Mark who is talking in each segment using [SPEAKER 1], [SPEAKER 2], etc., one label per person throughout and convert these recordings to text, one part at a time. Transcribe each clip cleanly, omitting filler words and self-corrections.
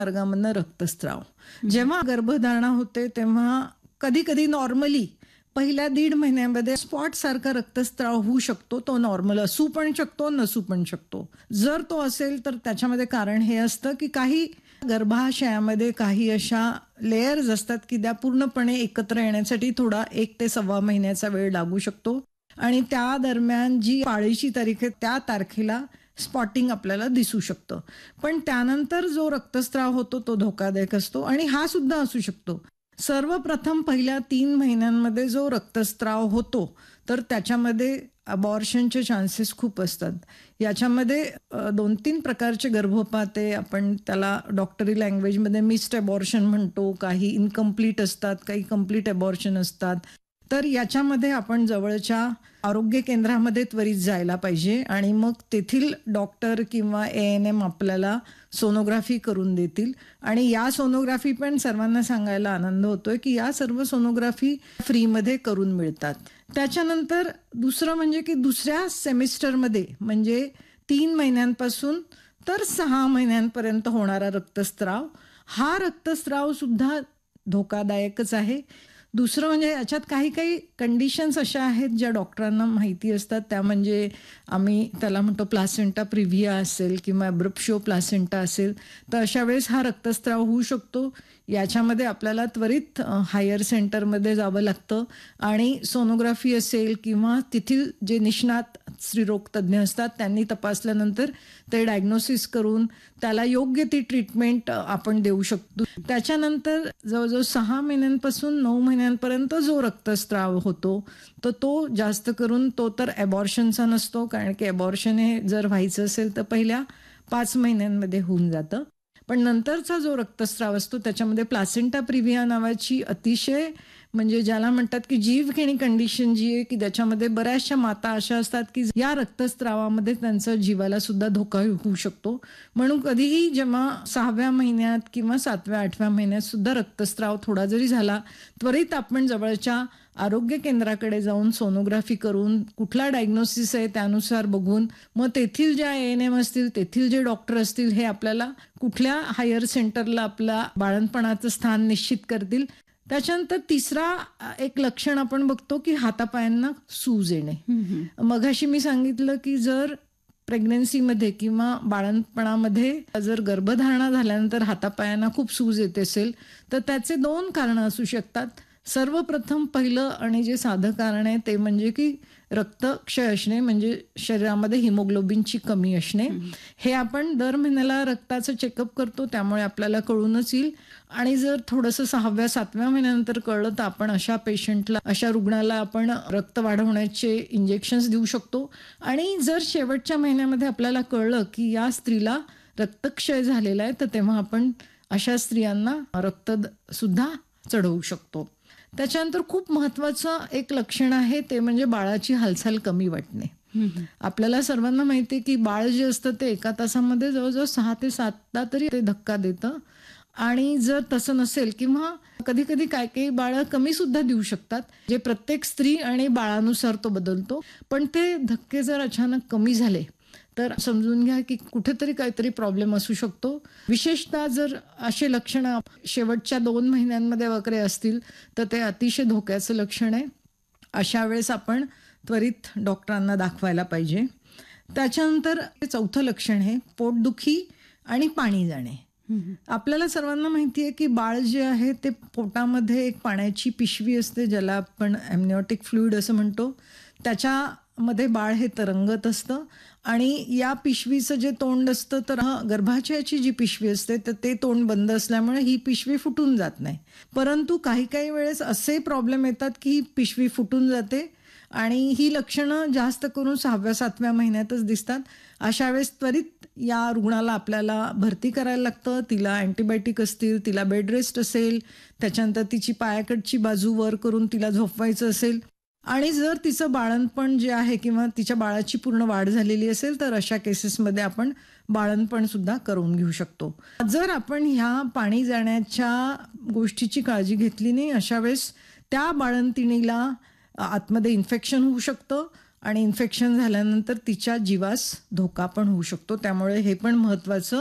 [SPEAKER 1] मार्गामधनं रक्तस्राव. जेव्हा गर्भधारणा होते तेव्हा कधी कधी नॉर्मली पहिल्या 1.5 महिन्यामध्ये स्पॉट सारखा रक्तस्राव होऊ शकतो. तो नॉर्मल असू पण शकतो, नसू पण शकतो. जर तो असेल तर त्याच्यामध्ये कारण हे असतं की काही गर्भाशयामध्ये काही अशा लेयर्स असतात की त्या पूर्णपणे एकत्र येण्यासाठी थोडा 1 ते 1.25 महिन्याचा वेळ लागू शकतो. आणि त्या दरम्यान जी पाळीची तारीख आहे त्या तारखेला स्पॉटिंग आपल्याला दिसू शकतं. पण त्यानंतर जो रक्तस्राव होतो तो धोकादायक असतो आणि हा सुद्धा असू शकतो. सर्वप्रथम पहिल्या 3 महिन्यांमध्ये जो रक्तस्राव होतो तर त्याच्यामध्ये अबॉर्शनचे चान्सेस खूप असतात. याच्यामध्ये 2-3 प्रकारचे गर्भपात आहे. आपण त्याला डॉक्टरी लँग्वेजमध्ये मिस्ड अबॉर्शन म्हणतो. काही इनकम्प्लीट असतात, काही कम्प्लीट अबॉर्शन असतात. तर याच्यामध्ये आपण जवळच्या आरोग्य केंद्रामध्ये त्वरित जायला पाहिजे आणि मग तेथील डॉक्टर किंवा ANM आपल्याला सोनोग्राफी करून देतील. आणि या सोनोग्राफी पण सर्वांना सांगायला आनंद होतोय की या सर्व सोनोग्राफी फ्रीमध्ये करून मिळतात. त्याच्यानंतर दुसरं म्हणजे की दुसऱ्या सेमिस्टरमध्ये म्हणजे 3 महिन्यांपासून तर 6 महिन्यांपर्यंत होणारा रक्तस्राव, हा रक्तस्राव सुद्धा धोकादायकच आहे. दुसरं म्हणजे याच्यात काही काही कंडिशन्स अशा आहेत ज्या डॉक्टरांना माहिती असतात. त्या म्हणजे आम्ही त्याला म्हणतो प्लासेंटा प्रिव्हिया असेल किंवा एब्रप्शो प्लासेंटा असेल तर अशा वेळेस हा रक्तस्राव होऊ शकतो. याच्यामध्ये आपल्याला त्वरित हायर सेंटरमध्ये जावं लागतं आणि सोनोग्राफी असेल किंवा तेथील जे निष्णात स्त्रीरोग तज्ज्ञ असतात त्यांनी तपासल्यानंतर ते डायग्नोसिस करून त्याला योग्य ती ट्रीटमेंट आपण देऊ शकतो. त्याच्यानंतर जवळजवळ 6 महिन्यांपासून 9 महिन्यांपर्यंत जो रक्तस्राव होतो तर तो जास्त करून तो तर अबॉर्शनचा नसतो, कारण की अबॉर्शन हे जर व्हायचं असेल तर पहिल्या 5 महिन्यांमध्ये होऊन जातं. पण नंतरचा जो रक्तस्राव असतो त्याच्यामध्ये प्लासेंटा प्रिव्हिया नावाची अतिशय म्हणजे ज्याला म्हणतात की जीवघेणी कंडिशन जी आहे की त्याच्यामध्ये बऱ्याचशा माता अशा असतात की या रक्तस्रावामध्ये त्यांचा जीवाला सुद्धा धोका होऊ शकतो. म्हणून कधीही जेव्हा 6व्या महिन्यात किंवा 7व्या 8व्या महिन्यात सुद्धा रक्तस्राव थोडा जरी झाला त्वरित आपण जवळच्या आरोग्य केंद्राकडे जाऊन सोनोग्राफी करून कुठला डायग्नोसिस आहे त्यानुसार बघून मग तेथील ज्या ANM असतील, तेथील जे डॉक्टर असतील हे आपल्याला कुठल्या हायर सेंटरला आपला बाळंतपणाचं स्थान निश्चित करतील. त्याच्यानंतर तिसरा एक लक्षण आपण बघतो की हातापायांना सूज येणे. मगाशी मी सांगितलं की जर प्रेग्नन्सीमध्ये किंवा बाळंतपणामध्ये जर गर्भधारणा झाल्यानंतर हातापायांना खूप सूज येत असेल तर त्याचे 2 कारणं असू शकतात. सर्वप्रथम पहिलं आणि जे साधं कारण आहे ते म्हणजे की रक्तक्षय असणे, म्हणजे शरीरामध्ये हिमोग्लोबिनची कमी असणे. हे आपण दर महिन्याला रक्ताचं चेकअप करतो त्यामुळे आपल्याला कळूनच येईल. आणि जर थोडंसं 6व्या 7व्या महिन्यानंतर कळलं तर आपण अशा पेशंटला, अशा रुग्णाला आपण रक्त वाढवण्याचे इंजेक्शन्स देऊ शकतो. आणि जर शेवटच्या महिन्यामध्ये आपल्याला कळलं की या स्त्रीला रक्तक्षय झालेला आहे तर तेव्हा आपण अशा स्त्रियांना रक्त सुद्धा चढवू शकतो. त्याच्यानंतर खूप महत्वाचं एक लक्षण आहे ते म्हणजे बाळाची हालचाल कमी वाटणे. आपल्याला सर्वांना माहिती आहे की बाळ जे असतं ते 1 तासामध्ये जवळजवळ 6 ते 7दा तरी ते धक्का देतं. आणि जर तसं नसेल किंवा कधी कधी काही बाळं कमी सुद्धा देऊ शकतात, जे प्रत्येक स्त्री आणि बाळानुसार तो बदलतो. पण ते धक्के जर अचानक कमी झाले तर समजून घ्या की कुठेतरी काहीतरी प्रॉब्लेम असू शकतो. विशेषतः जर असे लक्षणं शेवटच्या 2 महिन्यांमध्ये वगैरे असतील तर ते अतिशय धोक्याचं लक्षण आहे. अशा वेळेस आपण त्वरित डॉक्टरांना दाखवायला पाहिजे. त्याच्यानंतर 4थं लक्षण आहे पोटदुखी आणि पाणी जाणे. आपल्याला सर्वांना माहिती आहे की बाळ जे आहे ते पोटामध्ये एक पाण्याची पिशवी असते ज्याला आपण एमनिओटिक फ्लुइड असं म्हणतो. त्याच्यामध्ये बाळ हे तरंगत असतं आणि या पिशवीचं जे तोंड असतं तर गर्भाशयाची जी पिशवी असते तर ते तोंड बंद असल्यामुळे ही पिशवी फुटून जात नाही. परंतु काही काही वेळेस असे प्रॉब्लेम येतात की ही पिशवी फुटून जाते आणि ही लक्षणं जास्त करून 6व्या 7व्या महिन्यातच दिसतात. अशा वेळेस त्वरित या रुग्णाला आपल्याला भरती करायला लागतं. तिला अँटीबायोटिक असतील, तिला बेड रेस्ट असेल, त्याच्यानंतर तिची पायाकडची बाजू वर करून तिला झोपवायचं असेल आणि जर तिचं बाळंतपण जे आहे किंवा तिच्या बाळाची पूर्ण वाढ झालेली असेल तर अशा केसेसमध्ये आपण बाळंतपण सुद्धा करून घेऊ शकतो. जर आपण ह्या पाणी जाण्याच्या गोष्टीची काळजी घेतली नाही अशा वेळेस त्या बाळंतिणीला आतमध्ये इन्फेक्शन होऊ शकतं आणि इन्फेक्शन झाल्यानंतर तिच्या जीवास धोका पण होऊ शकतो. त्यामुळे हे पण महत्वाचं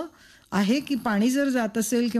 [SPEAKER 1] आहे की पाणी जर जात असेल